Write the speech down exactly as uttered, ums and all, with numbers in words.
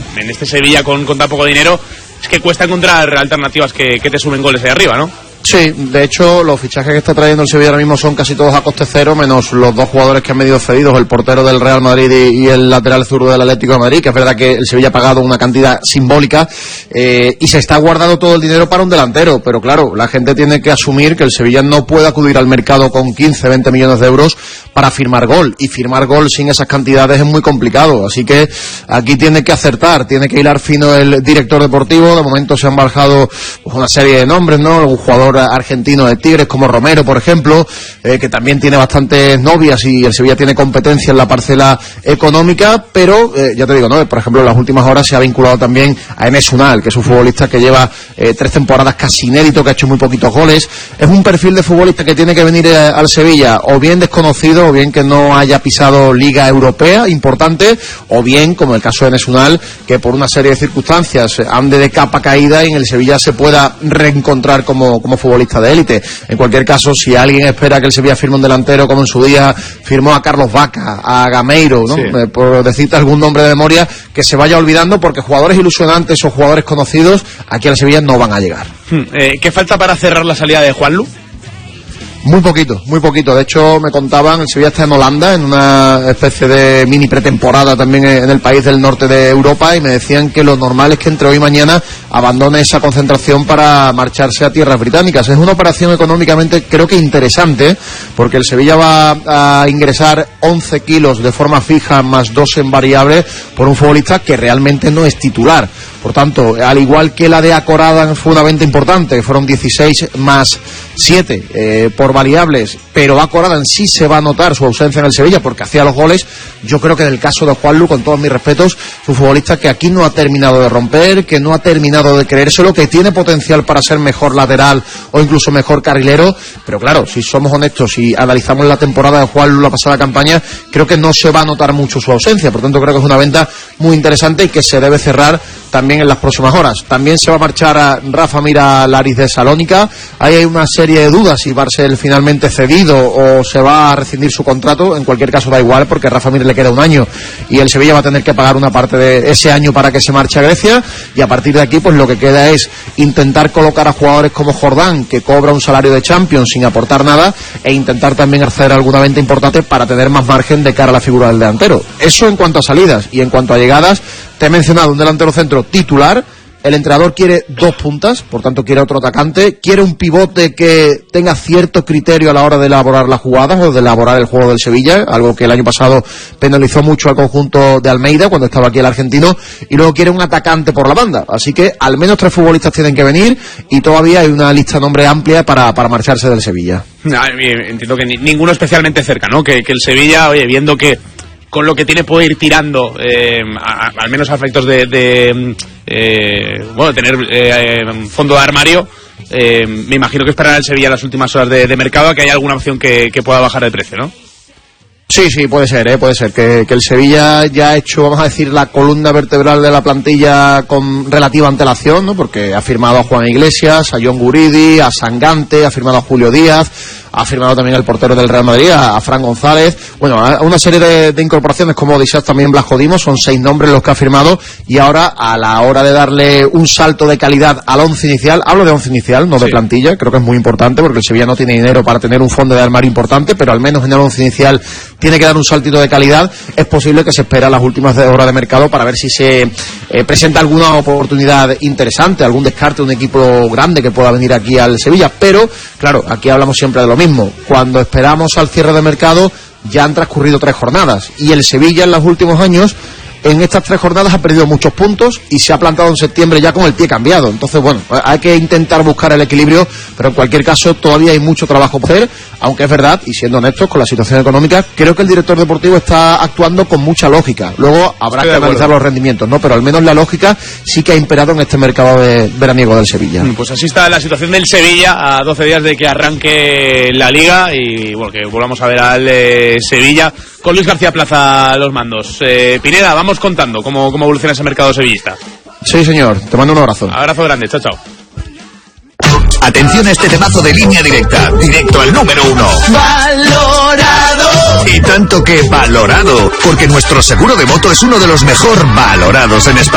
en este Sevilla con, con tan poco dinero, es que cuesta encontrar alternativas que, que te sumen goles ahí arriba, ¿no? Sí, de hecho los fichajes que está trayendo el Sevilla ahora mismo son casi todos a coste cero, menos los dos jugadores que han medio cedidos, el portero del Real Madrid y, y el lateral zurdo del Atlético de Madrid, que es verdad que el Sevilla ha pagado una cantidad simbólica eh, y se está guardando todo el dinero para un delantero, pero claro, la gente tiene que asumir que el Sevilla no puede acudir al mercado con quince, veinte millones de euros para firmar gol, y firmar gol sin esas cantidades es muy complicado, así que aquí tiene que acertar, tiene que hilar fino el director deportivo. De momento se han barajado pues, una serie de nombres, ¿no? Un jugador argentino de Tigres como Romero, por ejemplo, eh, que también tiene bastantes novias y el Sevilla tiene competencia en la parcela económica, pero eh, ya te digo, ¿no? Por ejemplo, en las últimas horas se ha vinculado también a Enes Unal, que es un futbolista que lleva eh, tres temporadas casi inédito, que ha hecho muy poquitos goles. Es un perfil de futbolista que tiene que venir eh, al Sevilla, o bien desconocido, o bien que no haya pisado Liga Europea importante, o bien, como el caso de Enes Unal, que por una serie de circunstancias ande de capa caída y en el Sevilla se pueda reencontrar como, como futbolista de élite. En cualquier caso, si alguien espera que el Sevilla firme un delantero como en su día firmó a Carlos Vaca, a Gameiro, ¿no? Sí. Eh, por decirte algún nombre de memoria, que se vaya olvidando, porque jugadores ilusionantes o jugadores conocidos aquí al Sevilla no van a llegar. Hmm. Eh, ¿Qué falta para cerrar la salida de Juanlu? Muy poquito, muy poquito. De hecho, me contaban, el Sevilla está en Holanda, en una especie de mini pretemporada también en el país del norte de Europa, y me decían que lo normal es que entre hoy y mañana abandone esa concentración para marcharse a tierras británicas. Es una operación económicamente, creo que interesante, porque el Sevilla va a ingresar once kilos de forma fija más dos en variable por un futbolista que realmente no es titular. Por tanto, al igual que la de Acorada fue una venta importante, que fueron dieciséis más siete eh, por variables, pero Acorada en sí se va a notar su ausencia en el Sevilla porque hacía los goles. Yo creo que en el caso de Juanlu, con todos mis respetos, es un futbolista que aquí no ha terminado de romper, que no ha terminado de creérselo, que tiene potencial para ser mejor lateral o incluso mejor carrilero, pero claro, si somos honestos y analizamos la temporada de Juanlu, la pasada campaña, creo que no se va a notar mucho su ausencia. Por tanto, creo que es una venta muy interesante y que se debe cerrar también en las próximas horas. También se va a marchar a Rafa Mir a Laris de Salónica. Ahí hay una serie de dudas si va a ser finalmente cedido o se va a rescindir su contrato. En cualquier caso da igual, porque a Rafa Mir le queda un año y el Sevilla va a tener que pagar una parte de ese año para que se marche a Grecia, y a partir de aquí pues lo que queda es intentar colocar a jugadores como Jordán, que cobra un salario de Champions sin aportar nada, e intentar también hacer alguna venta importante para tener más margen de cara a la figura del delantero. Eso en cuanto a salidas. Y en cuanto a llegadas, te he mencionado un delantero centro titular. El entrenador quiere dos puntas, por tanto quiere otro atacante, quiere un pivote que tenga cierto criterio a la hora de elaborar las jugadas o de elaborar el juego del Sevilla, algo que el año pasado penalizó mucho al conjunto de Almeida cuando estaba aquí el argentino, y luego quiere un atacante por la banda. Así que al menos tres futbolistas tienen que venir y todavía hay una lista de nombres amplia para, para marcharse del Sevilla. No, entiendo que ni, ninguno especialmente cerca, ¿no? Que, que el Sevilla, oye, viendo que con lo que tiene puede ir tirando, eh, a, a, al menos a efectos de, de eh, bueno, tener eh, fondo de armario, eh, me imagino que esperará el Sevilla en las últimas horas de, de mercado a que haya alguna opción que, que pueda bajar de precio, ¿no? Sí, sí, puede ser, ¿eh? puede ser que, que el Sevilla ya ha hecho, vamos a decir, la columna vertebral de la plantilla con relativa antelación, ¿no? Porque ha firmado a Juan Iglesias, a John Guridi, a Sangante, ha firmado a Julio Díaz, ha firmado también al portero del Real Madrid, a, a Fran González. Bueno, a una serie de, de incorporaciones, como dices también Blas Jodimo, son seis nombres los que ha firmado, y ahora a la hora de darle un salto de calidad al once inicial, hablo de once inicial, no de sí. plantilla, creo que es muy importante porque el Sevilla no tiene dinero para tener un fondo de armario importante, pero al menos en el once inicial tiene que dar un saltito de calidad. Es posible que se espera las últimas horas de mercado para ver si se eh, presenta alguna oportunidad interesante, algún descarte de un equipo grande que pueda venir aquí al Sevilla, pero claro, aquí hablamos siempre de lo mismo. Cuando esperamos al cierre de mercado ya han transcurrido tres jornadas y el Sevilla en los últimos años, en estas tres jornadas, ha perdido muchos puntos y se ha plantado en septiembre ya con el pie cambiado. Entonces, bueno, hay que intentar buscar el equilibrio, pero en cualquier caso todavía hay mucho trabajo por hacer, aunque es verdad, y siendo honestos con la situación económica, creo que el director deportivo está actuando con mucha lógica. Luego habrá que analizar los rendimientos, ¿no? Pero al menos la lógica sí que ha imperado en este mercado de veraniego del Sevilla. Pues así está la situación del Sevilla a doce días de que arranque la Liga y, bueno, que volvamos a ver al eh, Sevilla con Luis García Plaza a los mandos. Eh, Pineda, vamos contando cómo, cómo evoluciona ese mercado sevillista. Sí, señor. Te mando un abrazo. Abrazo grande. Chao, chao. Atención a este temazo de Línea Directa, directo al número uno. ¡Valorado! Y tanto que valorado, porque nuestro seguro de moto es uno de los mejor valorados en España.